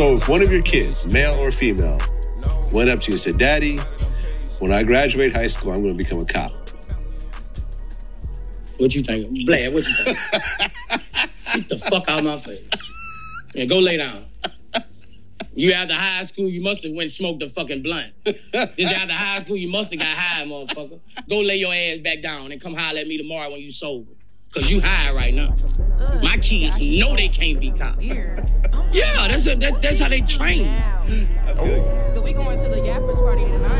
So if one of your kids, male or female, went up to you and said, Daddy, when I graduate high school, I'm going to become a cop. What you think? Blad, what you think? Get the fuck out of my face. Yeah, go lay down. You after high school, you must have went and smoked a fucking blunt. This after high school, you must have got high, motherfucker. Go lay your ass back down and come holler at me tomorrow when you sober. Because you high right now. My kids know they can't be cops. Yeah, that's how they train. We going to the Yappers party tonight.